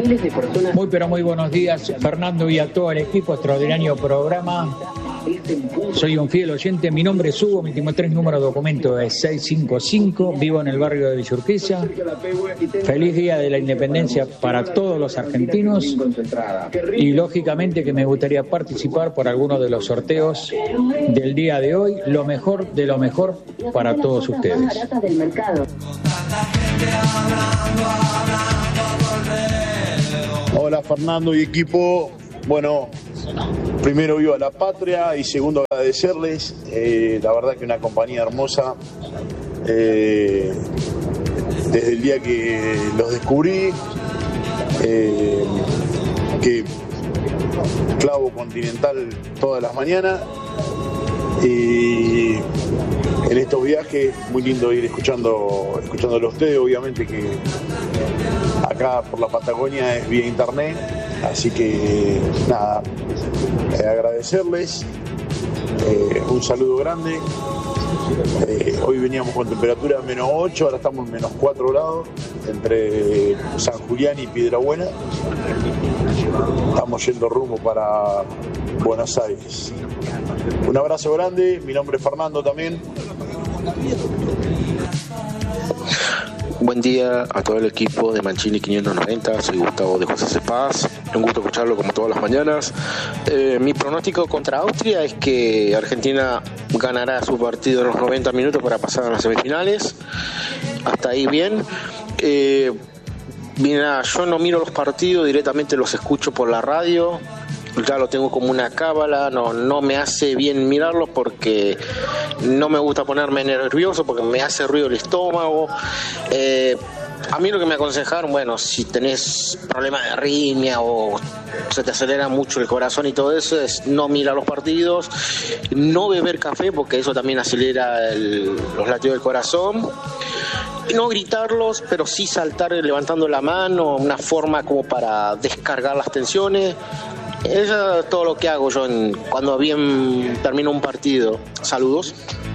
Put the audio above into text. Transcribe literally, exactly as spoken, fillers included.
miles de personas. Muy pero muy buenos días, Fernando, y a todo el equipo, extraordinario programa. Soy un fiel oyente, mi nombre es Hugo, mi último tres número de documento es seiscientos cincuenta y cinco, vivo en el barrio de Villa Urquiza. Feliz Día de la Independencia para todos los argentinos y lógicamente que me gustaría participar por alguno de los sorteos del día de hoy, lo mejor de lo mejor para todos ustedes. Hola Fernando y equipo, bueno, primero viva la patria y segundo agradecerles, eh, la verdad que una compañía hermosa, eh, desde el día que los descubrí, eh, que clavo Continental todas las mañanas y en estos viajes muy lindo ir escuchando, escuchándolo a ustedes, obviamente que acá por la Patagonia es vía internet, así que nada, eh, agradecerles, eh, un saludo grande. Eh, hoy veníamos con temperatura menos ocho, ahora estamos en menos cuatro grados entre San Julián y Piedrabuena. Estamos yendo rumbo para Buenos Aires. Un abrazo grande, mi nombre es Fernando también. Buen día a todo el equipo de Mancini quinientos noventa, soy Gustavo de José Cepaz, un gusto escucharlo como todas las mañanas. Eh, mi pronóstico contra Austria es que Argentina ganará su partido en los noventa minutos para pasar a las semifinales, hasta ahí bien. Eh, mira, yo no miro los partidos, directamente los escucho por la radio. Ya lo tengo como una cábala, no, no me hace bien mirarlo porque no me gusta ponerme nervioso, porque me hace ruido el estómago. Eh, a mí lo que me aconsejaron, bueno, si tenés problemas de arritmia o se te acelera mucho el corazón y todo eso, es no mirar los partidos, no beber café porque eso también acelera el, los latidos del corazón. No gritarlos, pero sí saltar levantando la mano, una forma como para descargar las tensiones. Eso es todo lo que hago yo en, cuando bien termino un partido. Saludos.